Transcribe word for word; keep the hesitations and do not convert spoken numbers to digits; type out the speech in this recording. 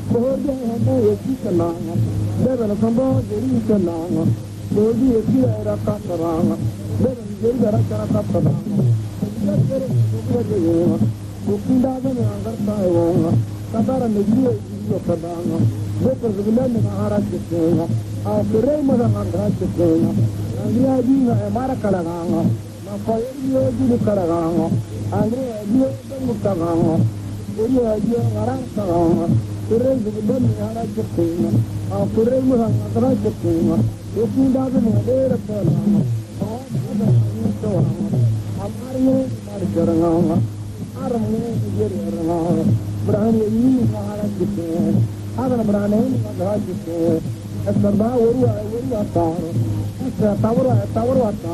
Bohorja hama yeki kalanga, Bevan Sambo Jeri Kalanga, Bohorji yeki era Kataranga, Bevan Jeri era Kataranga, Jere Jere Bukinda ne angar saayonga, Katara ne jiyo jiyo kadanga, Bevan Zubilan ne ahara chekena, a Pere mada andra chekena, Andrea jiyo emara kalanga, Ma Koyriyo jiyo kalanga, Andrea jiyo bengu kalanga, Uriya jiyo ngarang kalanga. Pure Zubilan ne ahara chekena, a Pure mada andra chekena, Bukinda ne adera kalanga, Oh, ada ni kalanga, Amariyo marjaranga. Aramnya jadi orang berani ini mahala kita, agar berani mahala kita. Esok bawa urut urut tahu, esok tahu tahu tahu.